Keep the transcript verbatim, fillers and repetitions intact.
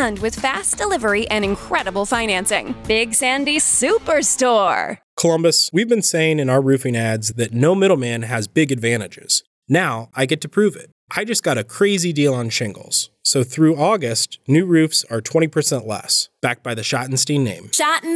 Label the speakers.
Speaker 1: and with fast delivery and incredible financing. Big Sandy Superstore.
Speaker 2: Columbus, we've been saying in our roofing ads that no middleman has big advantages. Now I get to prove it. I just got a crazy deal on shingles. So through August, new roofs are twenty percent less, backed by the Schottenstein name.
Speaker 1: Schottenstein.